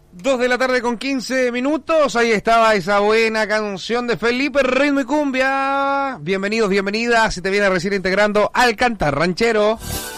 2:15 p.m. Ahí estaba esa buena canción de Felipe Ritmo y Cumbia. Bienvenidos, bienvenidas. Si te viene recién integrando al Cantar Ranchero.